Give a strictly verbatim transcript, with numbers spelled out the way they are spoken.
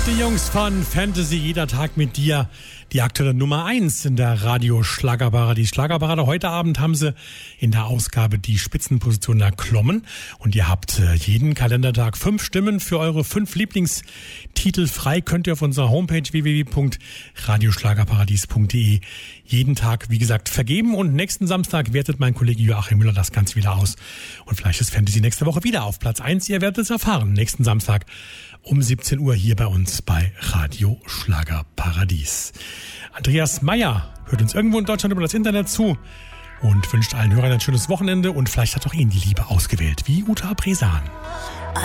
Die Jungs von Fantasy, jeder Tag mit dir. Die aktuelle Nummer eins in der Radio-Schlagerparadies. Schlagerparade. Heute Abend haben sie in der Ausgabe die Spitzenposition erklommen. Und ihr habt jeden Kalendertag fünf Stimmen für eure fünf Lieblingstitel frei. Könnt ihr auf unserer Homepage w w w punkt radioschlagerparadies punkt d e jeden Tag, wie gesagt, vergeben. Und nächsten Samstag wertet mein Kollege Joachim Müller das Ganze wieder aus. Und vielleicht ist Fantasy nächste Woche wieder auf Platz eins. Ihr werdet es erfahren. Nächsten Samstag um siebzehn Uhr hier bei uns bei Radio Schlagerparadies. Andreas Meyer hört uns irgendwo in Deutschland über das Internet zu und wünscht allen Hörern ein schönes Wochenende und vielleicht hat auch ihn die Liebe ausgewählt, wie Uta Bresan.